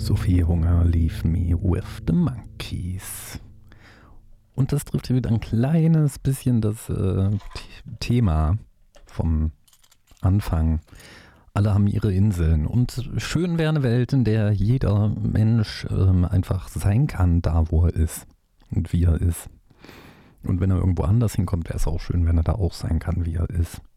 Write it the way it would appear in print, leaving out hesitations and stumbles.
Sophie Hunger, Leave Me with the Monkeys. Und das trifft hier wieder ein kleines bisschen das Thema vom Anfang. Alle haben ihre Inseln und schön wäre eine Welt, in der jeder Mensch einfach sein kann, da wo er ist und wie er ist. Und wenn er irgendwo anders hinkommt, wäre es auch schön, wenn er da auch sein kann, wie er ist.